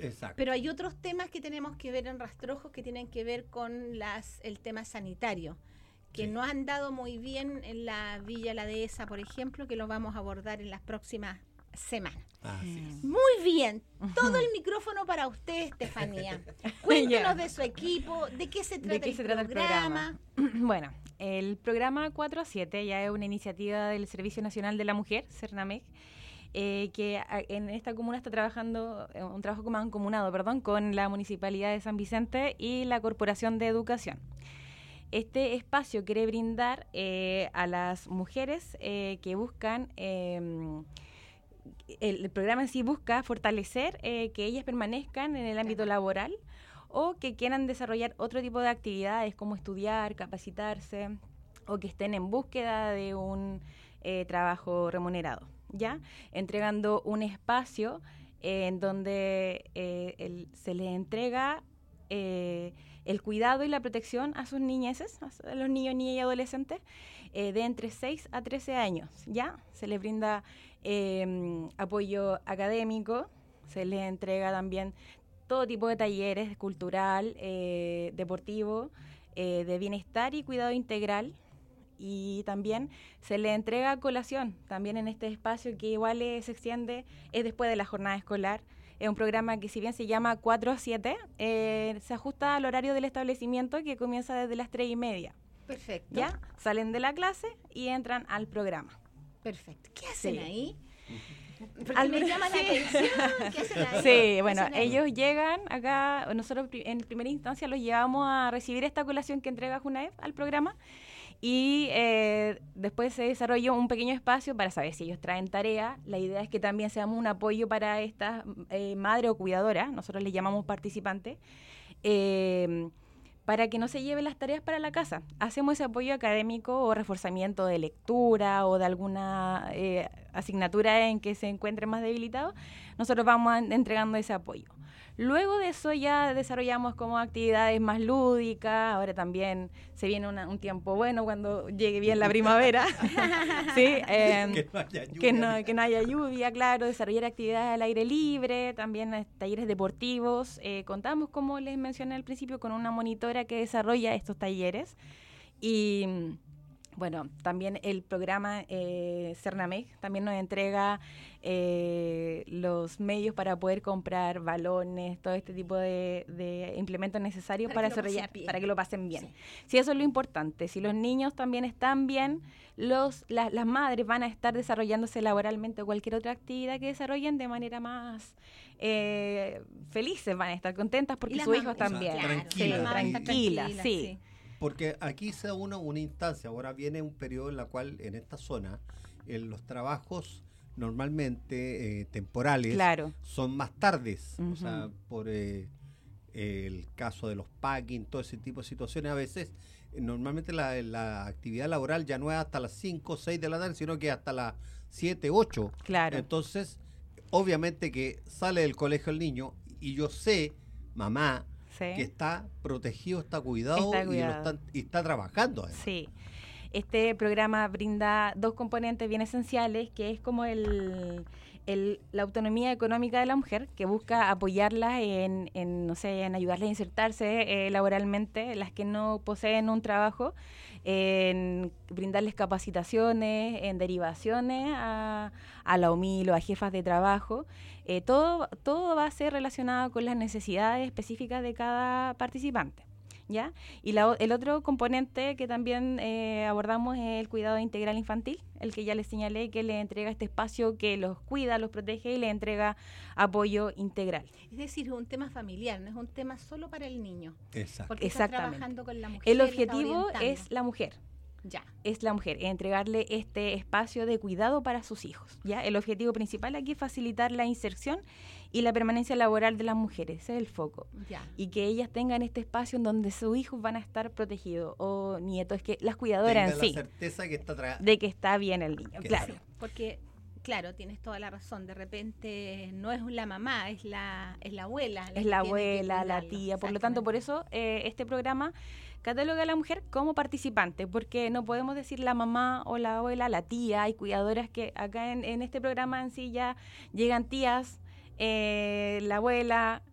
Exacto. Pero hay otros temas que tenemos que ver en Rastrojos que tienen que ver con el tema sanitario, que Sí. no han dado muy bien en la Villa La Dehesa, por ejemplo, que lo vamos a abordar en las próximas semanas. Así es. Muy bien, todo el micrófono para usted, Estefanía. Cuéntenos Ya. de su equipo, de qué se trata, ¿De qué se trata el programa? Bueno, el programa 4 a 7 ya es una iniciativa del Servicio Nacional de la Mujer, CERNAMEG, en esta comuna está trabajando, un trabajo mancomunado, con la Municipalidad de San Vicente y la Corporación de Educación. Este espacio quiere brindar a las mujeres que buscan, el programa en sí busca fortalecer que ellas permanezcan en el ámbito laboral o que quieran desarrollar otro tipo de actividades como estudiar, capacitarse o que estén en búsqueda de un trabajo remunerado, ¿ya? Entregando un espacio en donde se les entrega el cuidado y la protección a sus niñeces, a los niños, niñas y adolescentes de entre 6 a 13 años, ¿ya? Se les brinda apoyo académico, se les entrega también todo tipo de talleres cultural, deportivo, de bienestar y cuidado integral, y también se le entrega colación también en este espacio que igual se extiende, es después de la jornada escolar. Es un programa que si bien se llama 4 a 7, se ajusta al horario del establecimiento que comienza desde las 3:30. Perfecto. ¿Ya? Salen de la clase y entran al programa. Perfecto. ¿Qué hacen ahí? Porque Al- me llama la sí. atención. ¿Qué hacen ahí? Sí, ¿Qué bueno, hacen ahí? ellos llegan acá, nosotros en primera instancia los llevamos a recibir esta colación que entrega JUNAEP al programa y después se desarrolló un pequeño espacio para saber si ellos traen tarea. La idea es que también seamos un apoyo para estas madre o cuidadora, nosotros les llamamos participantes, para que no se lleven las tareas para la casa. Hacemos ese apoyo académico o reforzamiento de lectura o de alguna asignatura en que se encuentren más debilitados. Nosotros vamos entregando ese apoyo. Luego de eso ya desarrollamos como actividades más lúdicas. Ahora también se viene un tiempo bueno cuando llegue bien la primavera. Sí, Que no haya lluvia. que no haya lluvia, claro, desarrollar actividades al aire libre, también talleres deportivos. Contamos, como les mencioné al principio, con una monitora que desarrolla estos talleres. Y bueno, también el programa CERNAMEG también nos entrega los medios para poder comprar balones, todo este tipo de implementos necesarios para desarrollar, para que lo pasen bien. Sí. Sí, eso es lo importante. Si los niños también están bien, las madres van a estar desarrollándose laboralmente o cualquier otra actividad que desarrollen de manera más felices, van a estar contentas porque sus hijos también. tranquila, Sí, mamá va a estar tranquila, tranquila, sí. sí. Porque aquí se da una instancia, ahora viene un periodo en la cual en esta zona los trabajos normalmente temporales Claro. son más tardes, Ujú. o sea, por el caso de los packing, todo ese tipo de situaciones, a veces normalmente la actividad laboral ya no es hasta las 5 o 6 de la tarde, sino que hasta las 7, 8. Claro. Entonces, obviamente que sale del colegio el niño y yo sé, mamá, Sí. que está protegido, está cuidado, Está cuidado. y está trabajando además. Sí. Este programa brinda dos componentes bien esenciales, que es como la autonomía económica de la mujer, que busca apoyarlas no sé, en ayudarles a insertarse laboralmente, las que no poseen un trabajo, en brindarles capacitaciones, en derivaciones a la OMIL o a jefas de trabajo. Todo va a ser relacionado con las necesidades específicas de cada participante, ¿ya? Y el otro componente que también abordamos es el cuidado integral infantil, el que ya les señalé, que le entrega este espacio que los cuida, los protege y le entrega apoyo integral. Es decir, es un tema familiar, no es un tema solo para el niño. Exacto. Porque está Exactamente. trabajando con la mujer. El la está objetivo orientando. es la mujer. Ya. Es la mujer, entregarle este espacio de cuidado para sus hijos, ¿ya? El objetivo principal aquí es facilitar la inserción y la permanencia laboral de las mujeres, ese es el foco. Ya. Y que ellas tengan este espacio en donde sus hijos van a estar protegidos, o nietos, es que las cuidadoras en Tenga sí, la certeza que está de que está bien el niño, Que claro. sí. Porque, claro, tienes toda la razón. De repente no es la mamá, es la abuela. Es la que tiene que abuela, la cuidarlo. tía, por lo tanto, por Exactamente. eso este programa cataloga a la mujer como participante, porque no podemos decir la mamá o la abuela, la tía. Hay cuidadoras que acá en este programa en sí ya llegan tías, la abuela,